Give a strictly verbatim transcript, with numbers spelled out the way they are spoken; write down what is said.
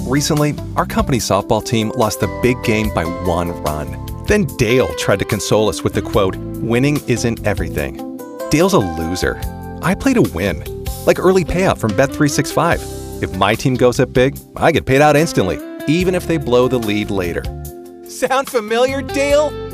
Recently, our company softball team lost the big game by one run. Then Dale tried to console us with the quote, "Winning isn't everything." Dale's a loser. I play to win. Like early payout from Bet three sixty-five. If my team goes up big, I get paid out instantly, even if they blow the lead later. Sound familiar, Dale?